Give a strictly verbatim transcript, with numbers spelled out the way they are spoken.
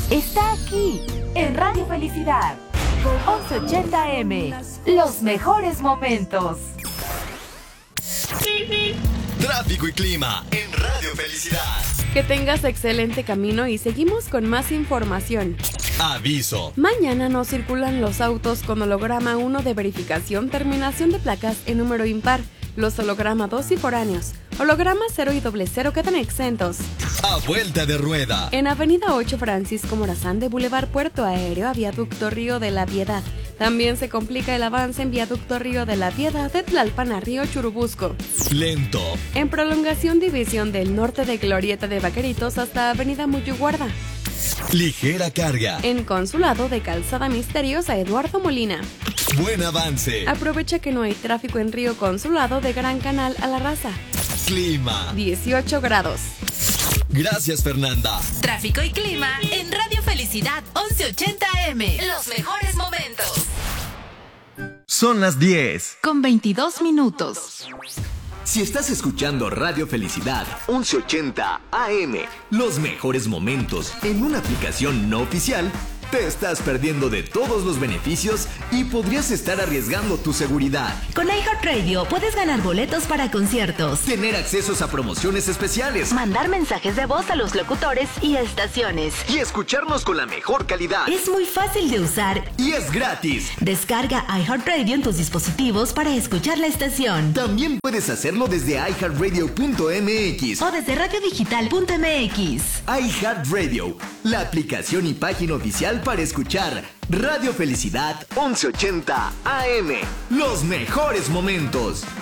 está aquí, en Radio Felicidad. once ochenta eme, los mejores momentos. Tráfico y clima en Radio Felicidad. Que tengas excelente camino y seguimos con más información. Aviso. Mañana no circulan los autos con holograma uno de verificación, terminación de placas en número impar. Los holograma dos y foráneos. Holograma cero y doble cero quedan exentos. A vuelta de rueda. En Avenida ocho Francisco Morazán de Boulevard Puerto Aéreo a Viaducto Río de la Piedad. También se complica el avance en Viaducto Río de la Piedad de Tlalpan a Río Churubusco. Lento. En prolongación División del Norte de Glorieta de Vaqueritos hasta Avenida Muyuguarda. Ligera carga. En Consulado de Calzada Misteriosa Eduardo Molina. Buen avance. Aprovecha que no hay tráfico en Río Consulado de Gran Canal a La Raza. Clima. dieciocho grados. Gracias, Fernanda. Tráfico y clima en Radio Felicidad once ochenta eme. Los mejores momentos. Son las diez. Con veintidós minutos. Si estás escuchando Radio Felicidad once ochenta A M, los mejores momentos en una aplicación no oficial, te estás perdiendo de todos los beneficios y podrías estar arriesgando tu seguridad. Con iHeartRadio puedes ganar boletos para conciertos, tener accesos a promociones especiales, mandar mensajes de voz a los locutores y estaciones, y escucharnos con la mejor calidad. Es muy fácil de usar y es gratis. Descarga iHeartRadio en tus dispositivos para escuchar la estación. También puedes hacerlo desde i heart radio punto eme equis o desde radio digital punto eme equis. iHeartRadio, la aplicación y página oficial para escuchar Radio Felicidad once ochenta A M. Los mejores momentos.